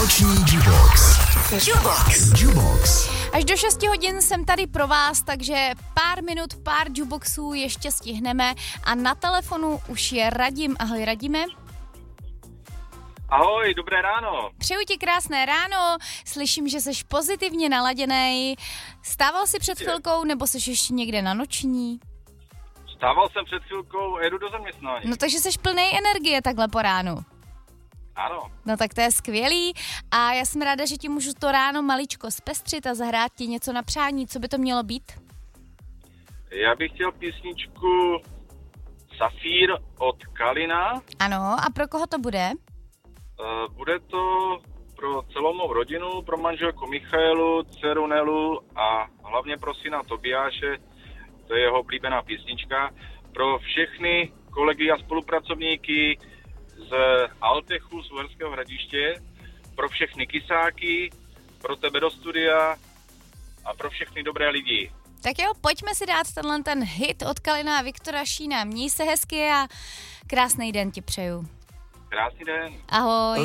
Noční Jubox. Jubox. Až do 6 hodin jsem tady pro vás, takže pár minut, pár Juboxů ještě stihneme a na telefonu už je Radim. Ahoj, Radime. Ahoj, dobré ráno. Přeju ti krásné ráno, slyším, že jsi pozitivně naladěnej. Stával jsi před chvilkou, nebo jsi ještě někde na noční? Stával jsem před chvilkou, jedu do zaměstnání. No takže jsi plnej energie takhle po ránu. Ano. No tak to je skvělý a já jsem ráda, že ti můžu to ráno maličko zpestřit a zahrát ti něco na přání. Co by to mělo být? Já bych chtěl písničku Safír od Kalina. Ano, a pro koho to bude? Bude to pro celou mou rodinu, pro manželku Michaelu, dceru Nelu a hlavně pro syna Tobiáše, to je jeho oblíbená písnička, pro všechny kolegy a spolupracovníky z Altechu, z Uherského Hradiště, pro všechny kysáky, pro tebe do studia a pro všechny dobré lidi. Tak jo, pojďme si dát ten hit od Kalina a Viktora Šína. Měj se hezky a krásný den ti přeju. Krásný den. Ahoj.